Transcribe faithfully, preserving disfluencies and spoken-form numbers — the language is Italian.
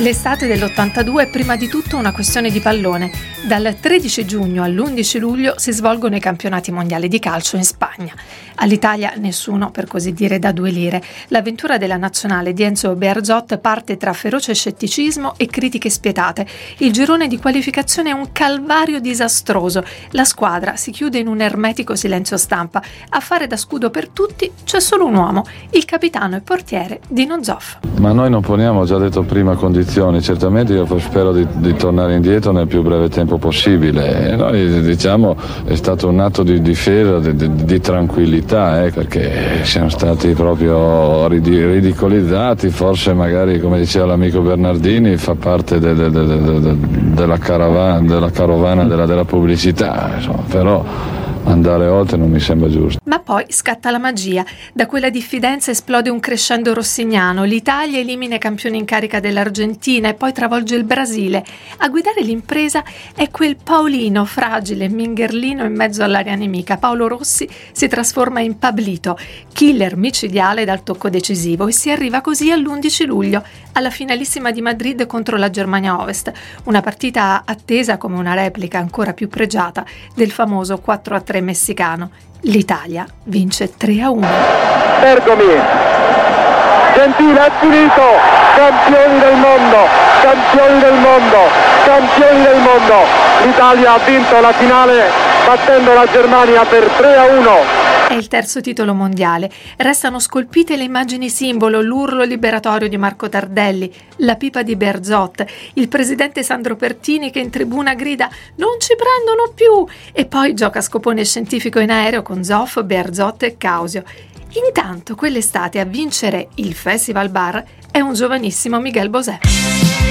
L'estate dell'ottantadue è prima di tutto una questione di pallone. Dal tredici giugno all'undici luglio si svolgono i campionati mondiali di calcio in Spagna. All'Italia nessuno, per così dire, dà due lire. L'avventura della nazionale di Enzo Bearzot parte tra feroce scetticismo e critiche spietate. Il girone di qualificazione è un calvario disastroso. La squadra si chiude in un ermetico silenzio stampa. A fare da scudo per tutti c'è solo un uomo, il capitano e portiere Dino Zoff. Ma noi non poniamo, ho già detto prima, condizioni. Certamente io spero di, di tornare indietro nel più breve tempo possibile. E noi, diciamo, è stato un atto di difesa, di, di, di tranquillità, eh, perché siamo stati proprio ridicolizzati. Forse magari, come diceva l'amico Bernardini, fa parte de, de, de, de, de, della caravana, della carovana della, della pubblicità, insomma, però andare oltre non mi sembra giusto. Ma poi scatta la magia. Da quella diffidenza esplode un crescendo rossignano. L'Italia elimina i campioni in carica dell'Argentina e poi travolge il Brasile. A guidare l'impresa è quel Paolino fragile, mingherlino in mezzo all'area nemica. Paolo Rossi si trasforma in Pablito, killer micidiale dal tocco decisivo, e si arriva così all'undici luglio, alla finalissima di Madrid contro la Germania Ovest. Una partita attesa come una replica ancora più pregiata del famoso quattro a tre messicano. L'Italia vince tre a uno. Bergomi, Gentile ha finito, campioni del mondo, campioni del mondo, campioni del mondo. L'Italia ha vinto la finale battendo la Germania per tre a uno. È il terzo titolo mondiale. Restano scolpite le immagini simbolo, l'urlo liberatorio di Marco Tardelli, la pipa di Bearzot, il presidente Sandro Pertini che in tribuna grida «Non ci prendono più!» e poi gioca a scopone scientifico in aereo con Zoff, Bearzot e Causio. Intanto quell'estate a vincere il Festival Bar è un giovanissimo Miguel Bosé.